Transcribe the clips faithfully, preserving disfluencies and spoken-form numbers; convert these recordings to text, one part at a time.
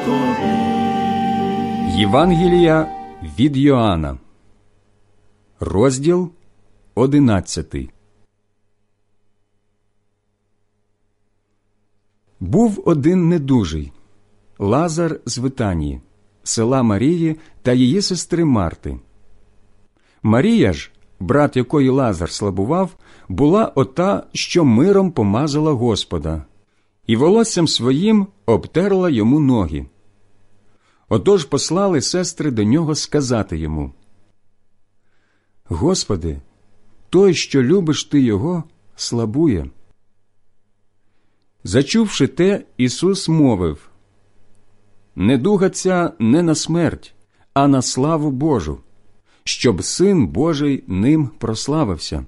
Тобі. Євангелія від Йоанна, розділ одинадцятий. Був один недужий, Лазар з Витанії, села Марії та її сестри Марти. Марія ж, брат якої Лазар слабував, була ота, що миром помазала Господа, і волоссям своїм обтерла йому ноги. Отож послали сестри до нього сказати йому: «Господи, той, що любиш ти його, слабує». Зачувши те, Ісус мовив: «Недуга ця не на смерть, а на славу Божу, щоб Син Божий ним прославився».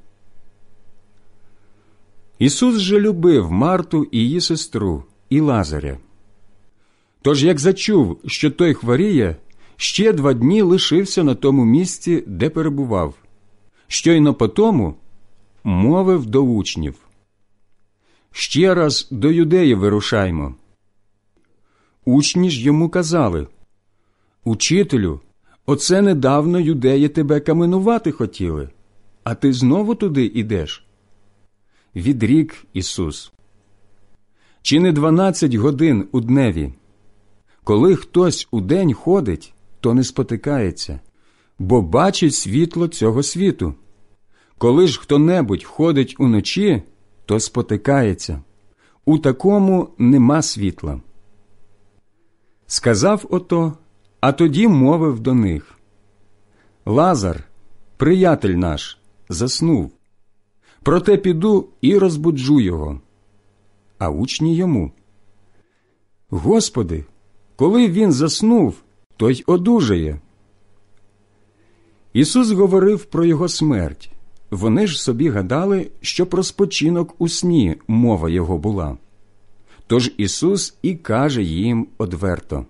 Ісус же любив Марту і її сестру, і Лазаря. Тож, як зачув, що той хворіє, ще два дні лишився на тому місці, де перебував. Щойно потому мовив до учнів: «Ще раз до Юдеї вирушаймо». Учні ж йому казали: «Учителю, оце недавно юдеї тебе каменувати хотіли, а ти знову туди ідеш?» Відрік Ісус: «Чи не дванадцять годин у дневі? Коли хтось удень ходить, то не спотикається, бо бачить світло цього світу. Коли ж хто-небудь ходить уночі, то спотикається. У такому нема світла». Сказав ото, а тоді мовив до них: «Лазар, приятель наш, заснув. Проте піду і розбуджу його». А учні йому: «Господи, коли він заснув, то й одужає». Ісус говорив про його смерть. Вони ж собі гадали, що про спочинок у сні мова його була. Тож Ісус і каже їм одверто: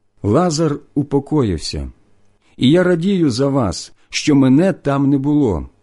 «Лазар упокоївся, і я радію за вас, що мене там не було,